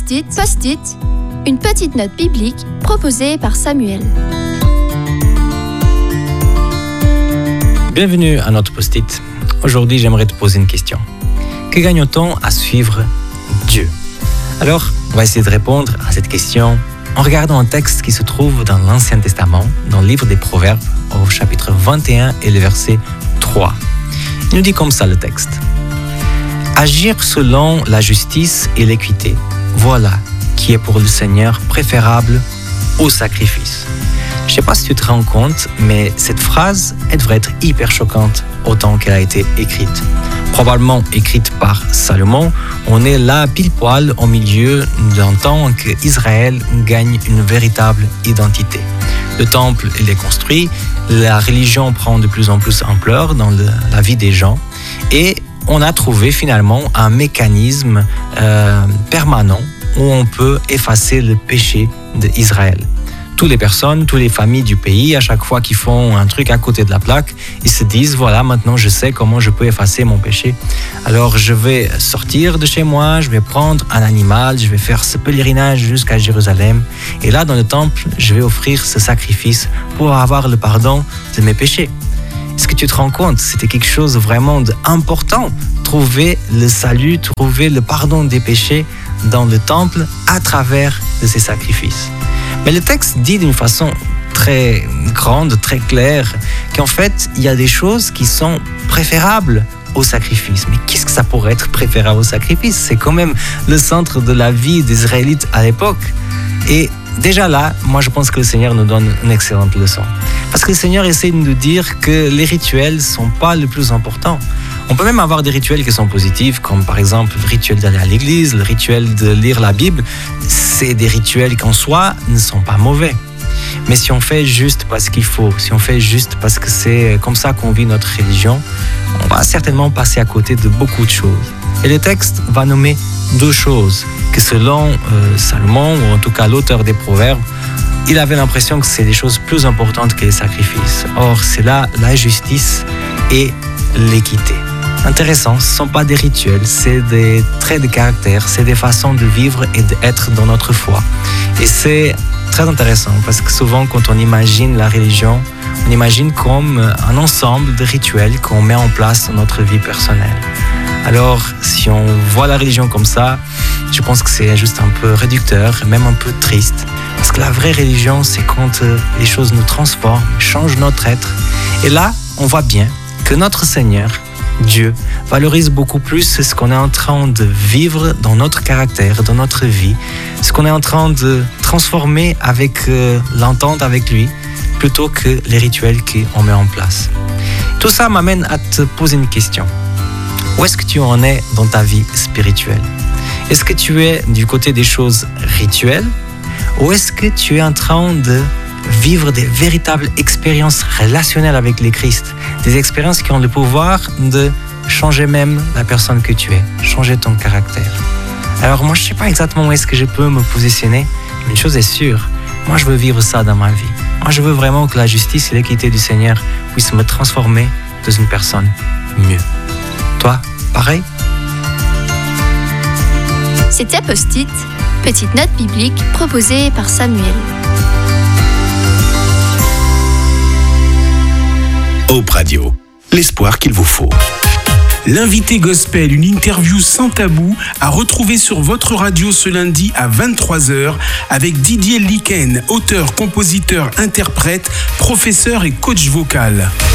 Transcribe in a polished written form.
Post-it, une petite note biblique proposée par Samuel. Bienvenue à notre Post-it. Aujourd'hui, j'aimerais te poser une question. Que gagne-t-on à suivre Dieu? Alors, on va essayer de répondre à cette question en regardant un texte qui se trouve dans l'Ancien Testament, dans le livre des Proverbes, au chapitre 21 et le verset 3. Il nous dit comme ça le texte. Agir selon la justice et l'équité, voilà qui est pour le Seigneur préférable au sacrifice. Je ne sais pas si tu te rends compte, mais cette phrase, elle devrait être hyper choquante au temps qu'elle a été écrite. Probablement écrite par Salomon, on est là pile poil au milieu d'un temps qu'Israël gagne une véritable identité. Le temple, il est construit, la religion prend de plus en plus ampleur dans la vie des gens et on a trouvé finalement un mécanisme permanent où on peut effacer le péché d'Israël. Toutes les personnes, toutes les familles du pays, à chaque fois qu'ils font un truc à côté de la plaque, ils se disent, voilà, maintenant je sais comment je peux effacer mon péché. Alors je vais sortir de chez moi, je vais prendre un animal, je vais faire ce pèlerinage jusqu'à Jérusalem. Et là, dans le temple, je vais offrir ce sacrifice pour avoir le pardon de mes péchés. Est-ce que tu te rends compte? C'était quelque chose vraiment d'important. Trouver le salut, trouver le pardon des péchés dans le temple à travers de ces sacrifices. Mais le texte dit d'une façon très grande, très claire, qu'en fait, il y a des choses qui sont préférables au sacrifice. Mais qu'est-ce que ça pourrait être préférable au sacrifice? C'est quand même le centre de la vie des Israélites à l'époque. Et déjà là, moi je pense que le Seigneur nous donne une excellente leçon. Parce que le Seigneur essaie de nous dire que les rituels ne sont pas le plus important. On peut même avoir des rituels qui sont positifs, comme par exemple le rituel d'aller à l'église, le rituel de lire la Bible. C'est des rituels qui en soi ne sont pas mauvais. Mais si on fait juste parce qu'il faut, si on fait juste parce que c'est comme ça qu'on vit notre religion, on va certainement passer à côté de beaucoup de choses. Et le texte va nommer deux choses que selon Salomon, ou en tout cas l'auteur des Proverbes, il avait l'impression que c'est des choses plus importantes que les sacrifices. Or, c'est là la justice et l'équité. Intéressant, ce ne sont pas des rituels, c'est des traits de caractère, c'est des façons de vivre et d'être dans notre foi. Et c'est très intéressant parce que souvent quand on imagine la religion, on imagine comme un ensemble de rituels qu'on met en place dans notre vie personnelle. Alors, si on voit la religion comme ça, je pense que c'est juste un peu réducteur, même un peu triste. Parce que la vraie religion, c'est quand les choses nous transforment, changent notre être. Et là, on voit bien que notre Seigneur, Dieu, valorise beaucoup plus ce qu'on est en train de vivre dans notre caractère, dans notre vie, ce qu'on est en train de transformer avec l'entente avec lui, plutôt que les rituels qu'on met en place. Tout ça m'amène à te poser une question. Où est-ce que tu en es dans ta vie spirituelle? Est-ce que tu es du côté des choses rituelles ou est-ce que tu es en train de vivre des véritables expériences relationnelles avec le Christ, des expériences qui ont le pouvoir de changer même la personne que tu es, changer ton caractère? Alors moi, je ne sais pas exactement où est-ce que je peux me positionner, mais une chose est sûre, moi je veux vivre ça dans ma vie. Moi je veux vraiment que la justice et l'équité du Seigneur puissent me transformer dans une personne mieux. Toi, pareil? C'était Post-it, petite note biblique proposée par Samuel. Hope Radio, l'espoir qu'il vous faut. L'invité gospel, une interview sans tabou à retrouver sur votre radio ce lundi à 23h avec Didier Liken, auteur, compositeur, interprète, professeur et coach vocal.